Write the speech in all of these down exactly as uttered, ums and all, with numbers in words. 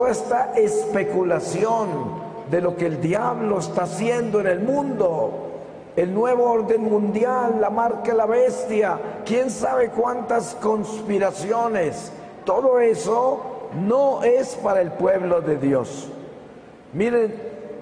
esta especulación de lo que el diablo está haciendo en el mundo, el nuevo orden mundial, la marca de la bestia, quién sabe cuántas conspiraciones, todo eso no es para el pueblo de Dios. Miren,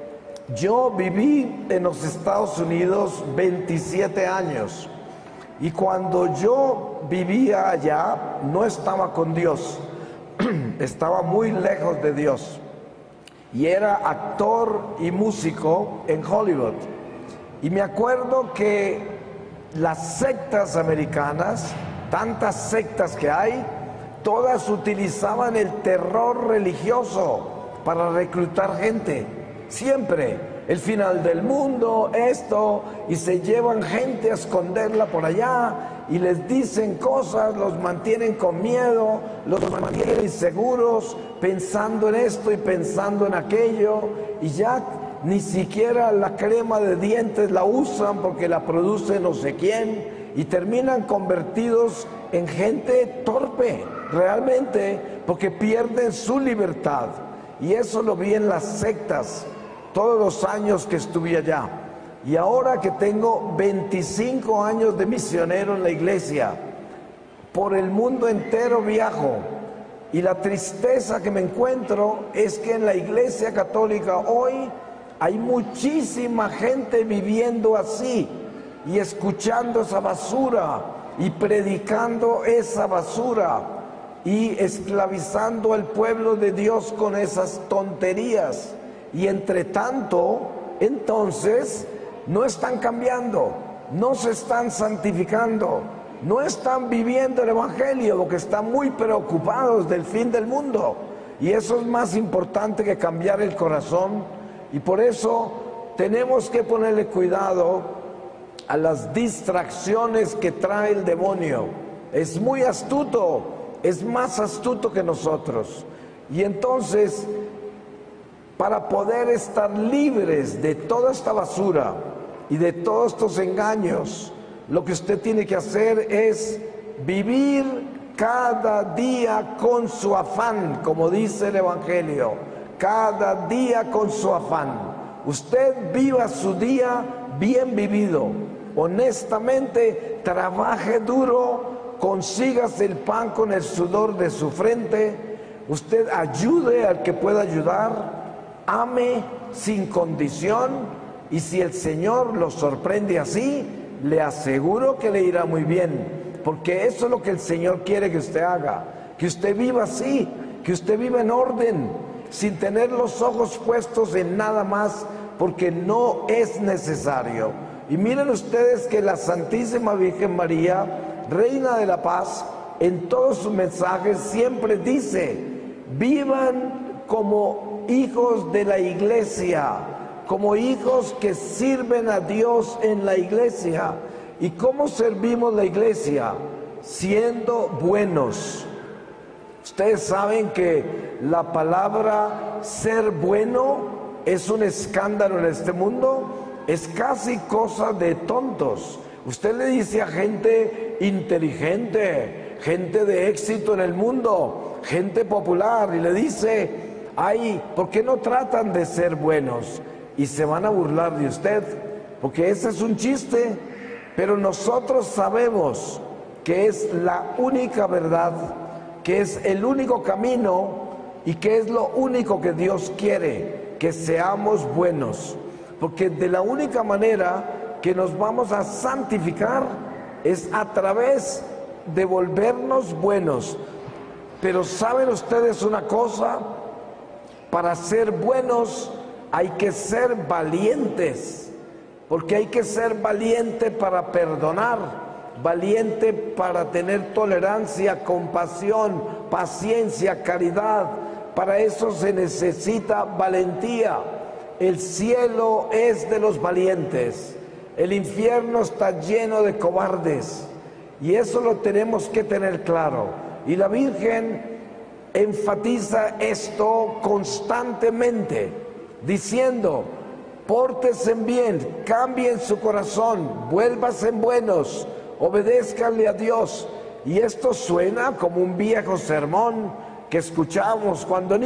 yo viví en los Estados Unidos veintisiete años y cuando yo vivía allá no estaba con Dios, estaba muy lejos de Dios y era actor y músico en Hollywood. Y me acuerdo que las sectas americanas, tantas sectas que hay, todas utilizaban el terror religioso para reclutar gente. Siempre, el final del mundo, esto, y se llevan gente a esconderla por allá y les dicen cosas, los mantienen con miedo, los mantienen inseguros, pensando en esto y pensando en aquello, y ya ni siquiera la crema de dientes la usan porque la produce no sé quién, y terminan convertidos en gente torpe, realmente, porque pierden su libertad. Y eso lo vi en las sectas todos los años que estuve allá. Y ahora que tengo veinticinco años de misionero en la iglesia, por el mundo entero viajo, y la tristeza que me encuentro es que en la iglesia católica hoy hay muchísima gente viviendo así y escuchando esa basura y predicando esa basura y esclavizando al pueblo de Dios con esas tonterías. Y entre tanto, entonces, no están cambiando, no se están santificando, no están viviendo el evangelio, porque están muy preocupados del fin del mundo. Y eso es más importante que cambiar el corazón. Y por eso tenemos que ponerle cuidado a las distracciones que trae el demonio. Es muy astuto, es más astuto que nosotros. Y entonces, para poder estar libres de toda esta basura y de todos estos engaños, lo que usted tiene que hacer es vivir cada día con su afán, como dice el Evangelio. Cada día con su afán. Usted viva su día bien vivido. Honestamente, trabaje duro, consígase el pan con el sudor de su frente. Usted ayude al que pueda ayudar. Ame sin condición. Y si el Señor lo sorprende así, le aseguro que le irá muy bien. Porque eso es lo que el Señor quiere que usted haga. Que usted viva así, que usted viva en orden, sin tener los ojos puestos en nada más, porque no es necesario. Y miren ustedes que la Santísima Virgen María, Reina de la Paz, en todos sus mensajes siempre dice: vivan como hijos de la iglesia, como hijos que sirven a Dios en la iglesia. ¿Y cómo servimos la iglesia? Siendo buenos. Ustedes saben que la palabra ser bueno es un escándalo en este mundo, es casi cosa de tontos. Usted le dice a gente inteligente, gente de éxito en el mundo, gente popular, y le dice: ay, ¿por qué no tratan de ser buenos? Y se van a burlar de usted, porque ese es un chiste. Pero nosotros sabemos que es la única verdad, que es el único camino y que es lo único que Dios quiere, que seamos buenos. Porque de la única manera que nos vamos a santificar es a través de volvernos buenos. Pero ¿saben ustedes una cosa? Para ser buenos hay que ser valientes, porque hay que ser valiente para perdonar, valiente para tener tolerancia, compasión, paciencia, caridad. Para eso se necesita valentía. El cielo es de los valientes, el infierno está lleno de cobardes, y eso lo tenemos que tener claro. Y la Virgen enfatiza esto constantemente, diciendo: pórtense bien, cambien su corazón, vuélvanse buenos, obedézcanle a Dios. Y esto suena como un viejo sermón que escuchamos cuando